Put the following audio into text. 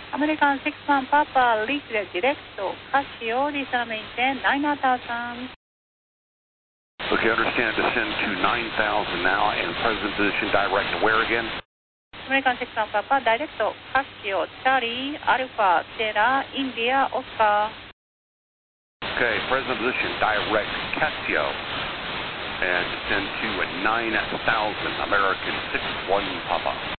American 61 Papa, Liquid Directo, Casio, Lisa maintain 9000. Okay, understand, descend to 9,000 now, and present position direct where again? American 61 Papa, Directo, Casio, Charlie, Alpha, Sierra, India, Oscar. Okay, present position direct Casio, and descend to 9,000, American 61 Papa.